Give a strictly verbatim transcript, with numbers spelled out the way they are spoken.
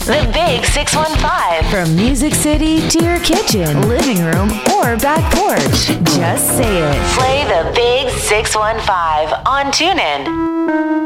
The Big six one five. From Music City to your kitchen, living room, or back porch. Just say it. Play the Big six one five on TuneIn.